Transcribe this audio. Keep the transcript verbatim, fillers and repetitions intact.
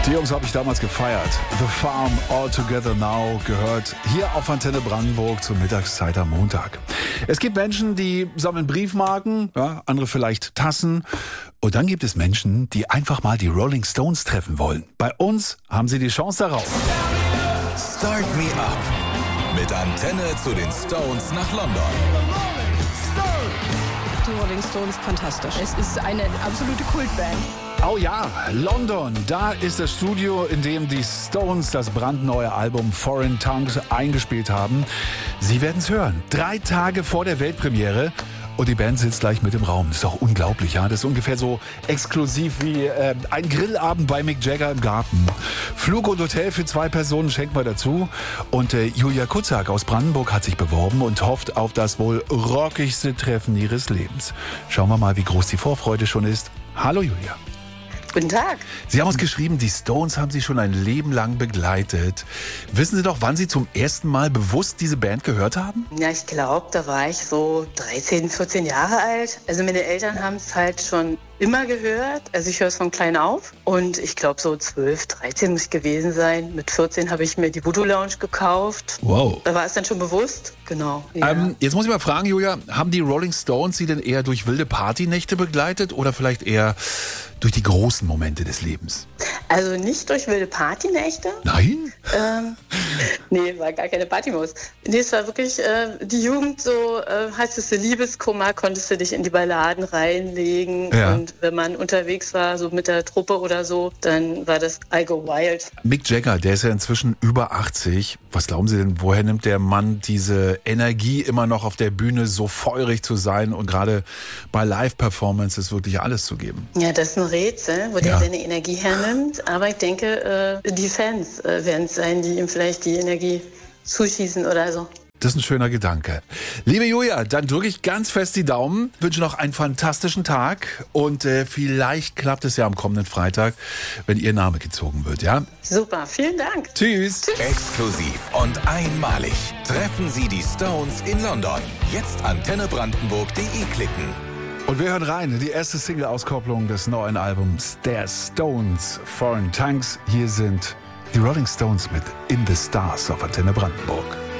Die Jungs habe ich damals gefeiert. The Farm All Together Now gehört hier auf Antenne Brandenburg zur Mittagszeit am Montag. Es gibt Menschen, die sammeln Briefmarken, ja, andere vielleicht Tassen. Und dann gibt es Menschen, die einfach mal die Rolling Stones treffen wollen. Bei uns haben sie die Chance darauf. Start Me Up mit Antenne zu den Stones nach London. Die Rolling Stones, fantastisch. Es ist eine absolute Kultband. Oh ja, London, da ist das Studio, in dem die Stones das brandneue Album Foreign Tongues eingespielt haben. Sie werden es hören, drei Tage vor der Weltpremiere. Und die Band sitzt gleich mit im Raum. Das ist doch unglaublich, ja. Das ist ungefähr so exklusiv wie äh, ein Grillabend bei Mick Jagger im Garten. Flug und Hotel für zwei Personen schenken wir dazu. Und äh, Julia Kutzak aus Brandenburg hat sich beworben und hofft auf das wohl rockigste Treffen ihres Lebens. Schauen wir mal, wie groß die Vorfreude schon ist. Hallo Julia. Guten Tag. Sie haben uns geschrieben, die Stones haben Sie schon ein Leben lang begleitet. Wissen Sie doch, wann Sie zum ersten Mal bewusst diese Band gehört haben? Ja, ich glaube, da war ich so dreizehn, vierzehn Jahre alt. Also meine Eltern haben es halt schon immer gehört. Also ich höre es von klein auf. Und ich glaube, so zwölf, dreizehn muss ich gewesen sein. Mit vierzehn habe ich mir die Voodoo Lounge gekauft. Wow. Da war es dann schon bewusst. Genau. Ja. Ähm, jetzt muss ich mal fragen, Julia, haben die Rolling Stones Sie denn eher durch wilde Partynächte begleitet oder vielleicht eher durch die großen Momente des Lebens? Also nicht durch wilde Partynächte. Nein? Ähm, nee, war gar keine Partymaus. Nee, es war wirklich äh, die Jugend so, äh, hattest du Liebeskummer, konntest du dich in die Balladen reinlegen. Ja. Und wenn man unterwegs war, so mit der Truppe oder so, dann war das I Go Wild. Mick Jagger, der ist ja inzwischen über achtzig. Was glauben Sie denn, woher nimmt der Mann diese Energie, immer noch auf der Bühne so feurig zu sein und gerade bei Live-Performances wirklich alles zu geben? Ja, das ist ein Rätsel, wo der Ja. seine Energie hernimmt. Aber ich denke, äh, die Fans äh, werden es sein, die ihm vielleicht die Energie zuschießen oder so. Das ist ein schöner Gedanke. Liebe Julia, dann drücke ich ganz fest die Daumen, wünsche noch einen fantastischen Tag und äh, vielleicht klappt es ja am kommenden Freitag, wenn Ihr Name gezogen wird, ja? Super, vielen Dank. Tschüss. Exklusiv und einmalig treffen Sie die Stones in London. Jetzt antenne brandenburg punkt de klicken. Und wir hören rein in die erste Single-Auskopplung des neuen Albums der Stones, Foreign Tongues. Hier sind die Rolling Stones mit In the Stars auf Antenne Brandenburg.